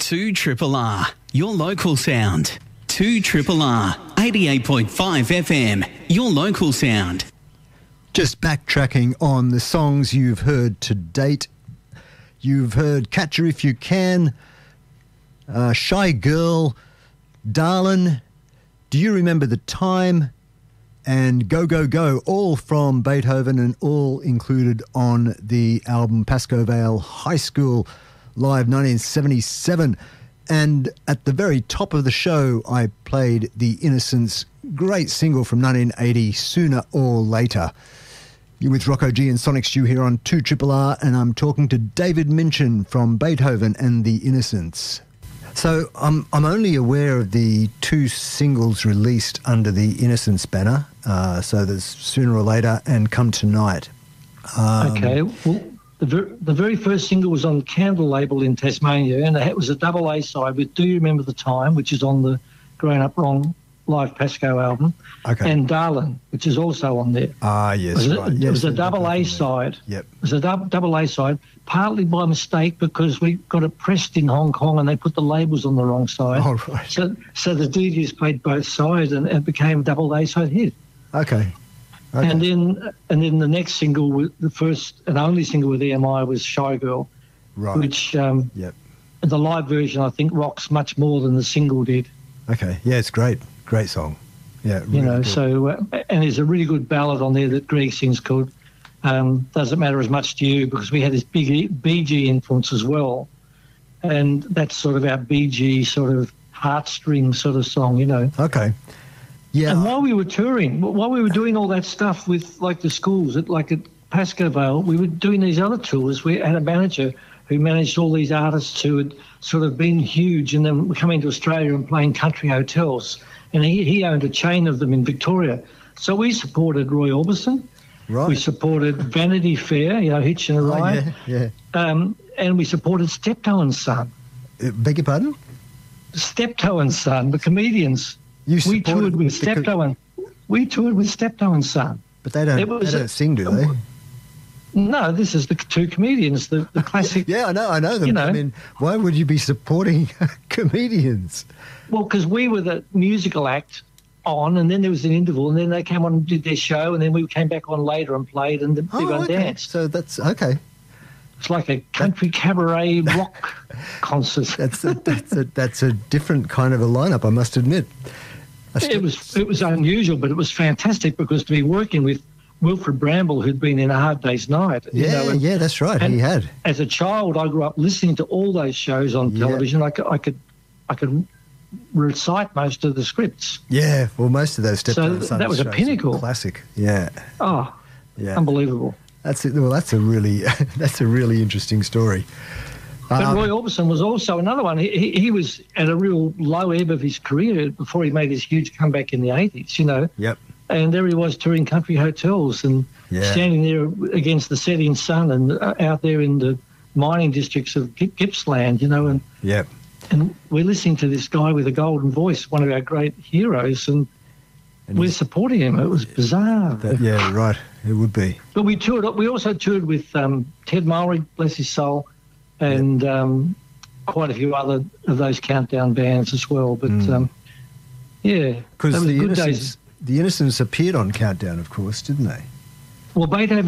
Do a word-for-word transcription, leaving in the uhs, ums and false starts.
two Triple R, your local sound. two Triple R, eighty-eight point five F M, your local sound. Just backtracking on the songs you've heard to date. You've heard Catch Her If You Can, uh, Shy Girl, Darlin', Do You Remember the Time, and Go, Go, Go, all from Beethoven and all included on the album Pascoe Vale High School Live nineteen seventy-seven. And at the very top of the show, I played The Innocents' great single from nineteen eighty, Sooner or Later. You're with Rocco G and Sonic Stew here on two Triple R, and I'm talking to David Minchin from Beethoven and The Innocents. So I'm I'm only aware of the two singles released under the Innocents banner. Uh, so there's Sooner or Later and Come Tonight. Um, okay, well, the, ver- the very first single was on Candle label in Tasmania, and it was a double A side with Do You Remember the Time, which is on the Grown Up Wrong live Pascoe album, okay. and Darlin', which is also on there. Ah, yes, it was right. A, yes, it was a double A side. Yep. It was a dub- double A side, partly by mistake because we got it pressed in Hong Kong and they put the labels on the wrong side. Oh, right. So, so the D Js played both sides and it became a double A side hit. Okay. okay. And then, and then the next single, the first and only single with E M I was Shy Girl, right. which um, yep. the live version I think rocks much more than the single did. Okay. Yeah, it's great. Great song. Yeah, really you know, good. so, uh, and there's a really good ballad on there that Greg sings called um, Doesn't Matter As Much to You, because we had this big Bee Gee influence as well. And that's sort of our Bee Gee sort of heartstring sort of song, you know. Okay. Yeah. And while we were touring, while we were doing all that stuff with like the schools, at, like at Pascoe Vale, we were doing these other tours. We had a manager who managed all these artists who had sort of been huge and then were coming to Australia and playing country hotels. And he, he owned a chain of them in Victoria. So we supported Roy Orbison. Right. We supported Vanity Fair, you know, Hitch and a Ride. Oh, yeah, yeah. Um, and we supported Steptoe and Son. Uh, beg your pardon? Steptoe and Son, the comedians. You we toured with the co- Steptoe and we toured with Steptoe and Son. But they don't, they don't a, sing, do they? No, this is the two comedians, the, the classic. Yeah, I know, I know them. You know, I mean, why would you be supporting comedians? Well, because we were the musical act on, and then there was an interval, and then they came on and did their show, and then we came back on later and played, and the, oh, everyone okay. danced. So that's okay. It's like a country that, cabaret rock concert. That's a, that's a that's a different kind of a lineup, I must admit. I it was it was unusual, but it was fantastic because to be working with Wilfred Bramble, who'd been in A Hard Day's Night. Yeah, you know, and, yeah, that's right. He had. As a child, I grew up listening to all those shows on yeah. television. I could, I could, I could recite most of the scripts. Yeah, well, most of those Steptoe So that was a pinnacle. Classic. Yeah. Oh, yeah, unbelievable. That's it. Well, that's a really that's a really interesting story. But um, Roy Orbison was also another one. He, he he was at a real low ebb of his career before he made his huge comeback in the eighties. You know. Yep. And there he was touring country hotels and yeah. standing there against the setting sun and uh, out there in the mining districts of Gip- Gippsland, you know. And yep. and we're listening to this guy with a golden voice, one of our great heroes, and, and we're supporting him. It was bizarre. That, yeah, right. It would be. But we toured. We also toured with um, Ted Mulry, bless his soul, and yep. um, quite a few other of those countdown bands as well. But mm. um, yeah, because the good Innocents, days. the Innocents appeared on Countdown, of course, didn't they? Well, Beethoven.